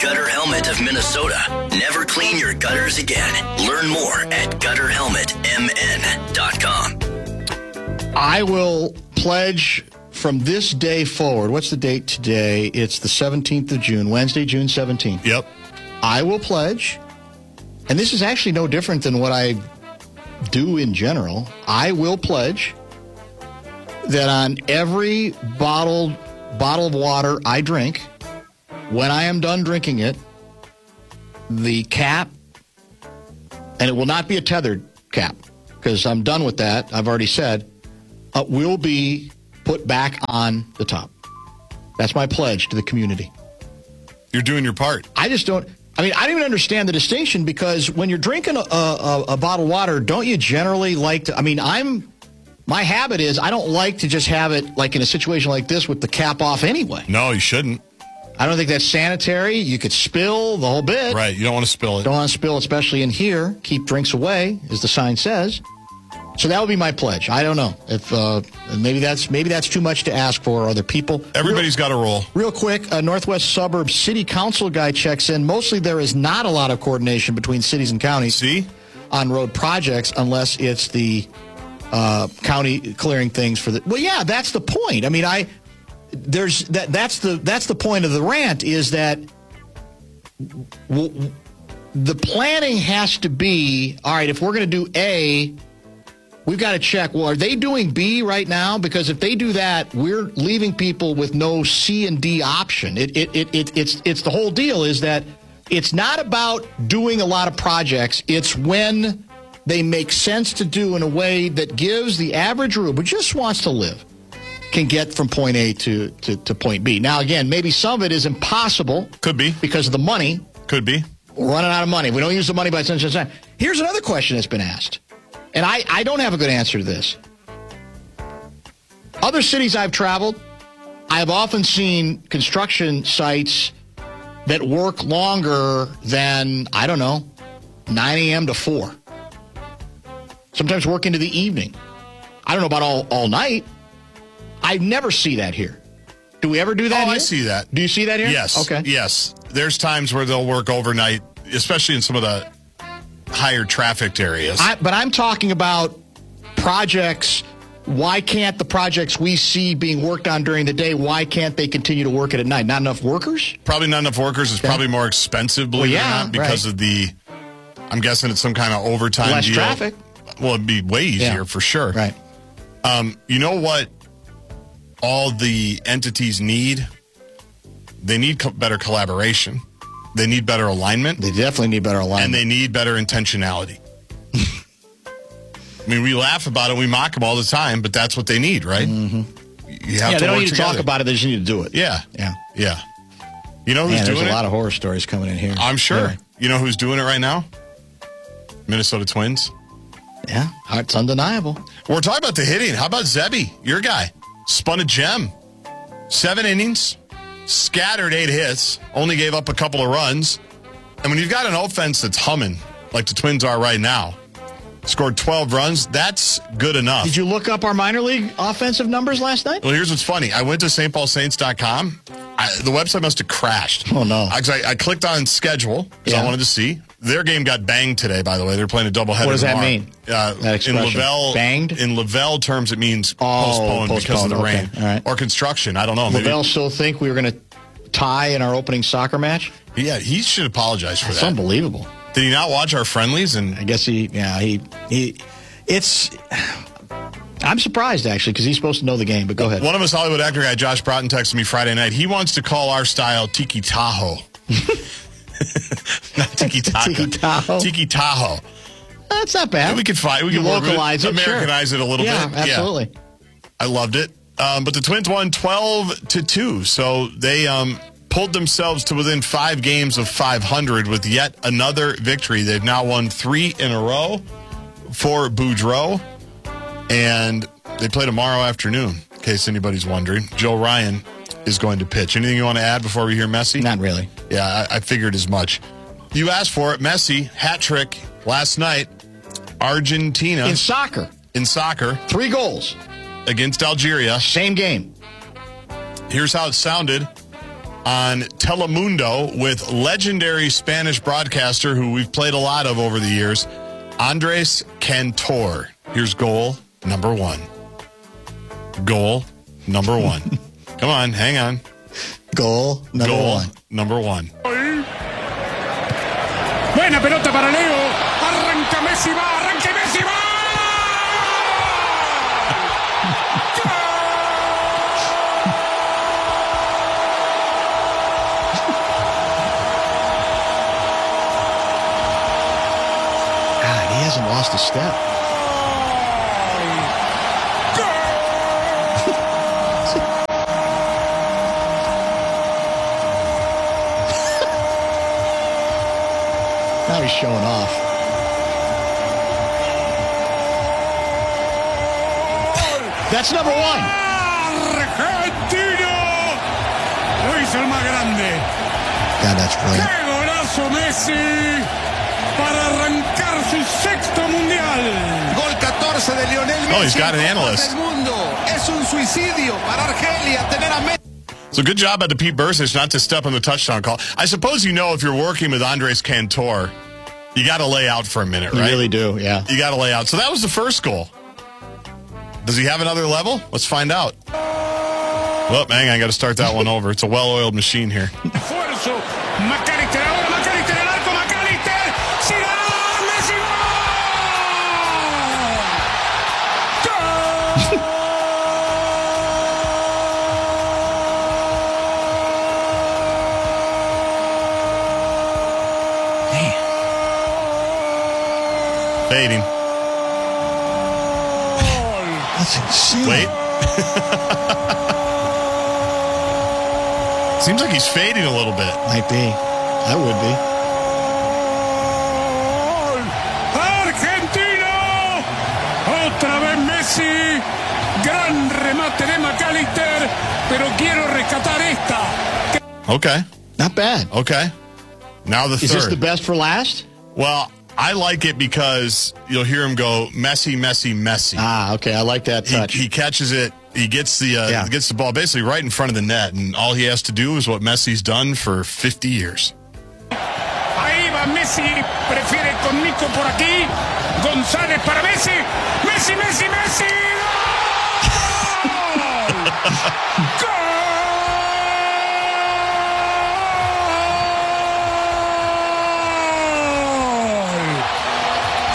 Gutter Helmet of Minnesota. Never clean your gutters again. Learn more at gutterhelmetmn.com. I will pledge from this day forward. What's the date today? It's the 17th of June, Wednesday, June 17th. Yep. I will pledge, and this is actually no different than what I do in general. I will pledge that on every bottle of water I drink, when I am done drinking it, the cap, and it will not be a tethered cap, because I'm done with that, I've already said, will be put back on the top. That's my pledge to the community. You're doing your part. I don't even understand the distinction, because when you're drinking a bottle of water, don't you generally like to, my habit is I don't like to just have it like in a situation like this with the cap off anyway. No, you shouldn't. I don't think that's sanitary. You could spill the whole bit. Right, you don't want to spill it. Don't want to spill, especially in here. Keep drinks away, as the sign says. So that would be my pledge. I don't know if maybe that's too much to ask for other people. Everybody's got a role. Real quick, a Northwest Suburbs City Council guy checks in. Mostly there is not a lot of coordination between cities and counties on road projects unless it's the county clearing things for the. Well, yeah, that's the point. I mean, that's the point of the rant, is that the planning has to be, all right, if we're going to do A, we've got to check, well, are they doing B right now? Because if they do that, we're leaving people with no C and D option. It's the whole deal is that it's not about doing a lot of projects. It's when they make sense to do in a way that gives the average Rube who just wants to live can get from point A to point B. Now, again, maybe some of it is impossible. Could be. Because of the money. Could be. We're running out of money. We don't use the money by such and such time. Here's another question that's been asked, and I don't have a good answer to this. Other cities I've traveled, I have often seen construction sites that work longer than, 9 a.m. to 4. Sometimes work into the evening. I don't know about all night. I never see that here. Do we ever do that here? I see that. Do you see that here? Yes. Okay. Yes. There's times where they'll work overnight, especially in some of the higher trafficked areas. But I'm talking about projects. Why can't the projects we see being worked on during the day, why can't they continue to work it at night? Not enough workers? Probably not enough workers. It's probably more expensive, believe it or not, because of I'm guessing it's some kind of overtime Less deal. traffic. Well, it'd be way easier for sure. Right. You know what all the entities need? They need better collaboration. They need better alignment. They definitely need better alignment. And they need better intentionality. I mean, we laugh about it, we mock them all the time, but that's what they need, right? Mm-hmm. You have to they don't work need to together. talk about it, they just need to do it. Yeah. You know who's doing it? There's a lot of horror stories coming in here. I'm sure. Yeah. You know who's doing it right now? Minnesota Twins. Yeah, it's undeniable. We're talking about the hitting. How about Zebby, your guy? Spun a gem. 7 innings, scattered 8 hits, only gave up a couple of runs. And when you've got an offense that's humming, like the Twins are right now, scored 12 runs, that's good enough. Did you look up our minor league offensive numbers last night? Well, here's what's funny. I went to stpaulsaints.com. The website must have crashed. Oh, no. I clicked on schedule because I wanted to see. Their game got banged today, by the way. They're playing a doubleheader. What does that tomorrow. mean? That expression. In Lavelle, banged? In Lavelle terms, it means postponed because of the rain. All right. Or construction. I don't know. Lavelle still think we were going to tie in our opening soccer match? Yeah, he should apologize for that. It's unbelievable. Did he not watch our friendlies? And I guess I'm surprised, actually, because he's supposed to know the game, but go ahead. One of us Hollywood actor guy, Josh Broughton, texted me Friday night. He wants to call our style Tiki Tahoe. Not Tiki Taka. Tiki Tahoe. Tiki Tahoe. That's not bad. We could localize it, Americanize it a little bit. Absolutely. Yeah, I loved it. But the Twins won 12-2, so they pulled themselves to within 5 games of 500 with yet another victory. They've now won 3 in a row for Boudreaux, and they play tomorrow afternoon, in case anybody's wondering. Joe Ryan is going to pitch. Anything you want to add before we hear Messi? Not really. Yeah, I figured as much. You asked for it. Messi, hat trick last night. Argentina. In soccer. 3 goals. Against Algeria. Same game. Here's how it sounded on Telemundo with legendary Spanish broadcaster who we've played a lot of over the years, Andres Cantor. Here's goal number 1. Goal number 1. Come on, hang on. Goal number 1. Number 1. Buena pelota para Leo. Arranca Messi, va. Arranca Messi, va. God, he hasn't lost a step. Now he's showing off. That's number 1. Argentino. Lo hizo el más grande. God, that's brilliant. ¡Qué golazo Messi! Para arrancar su 6º mundial. Gol 14 de Lionel Messi. Oh, he's got an analyst. Del mundo. Es un suicidio para Argelia tener a Messi. So good job by the Pete Bursish not to step on the touchdown call. I suppose you know if you're working with Andres Cantor, you got to lay out for a minute, right? You really do, yeah. You got to lay out. So that was the first goal. Does he have another level? Let's find out. Well, hang on, I got to start that one over. It's a well-oiled machine here. Esfuerzo. McAllister ahora. McAllister el arco. McAllister. Zidane. Messi. ¡Gol! Fading. That's insane. Wait. Seems like he's fading a little bit. Might be. I would be. Argentino. Otra vez Messi. Gran remate de McAllister. Pero quiero rescatar esta. Okay. Not bad. Okay. Now the Is third. this the best for last? Well, I like it because you'll hear him go, Messi, Messi, Messi. Ah, okay. I like that touch. He catches it. He gets the ball basically right in front of the net, and all he has to do is what Messi's done for 50 years. Ahí va Messi. Prefiere con Nico por aquí. González para Messi. Messi, Messi, Messi. ¡Gol!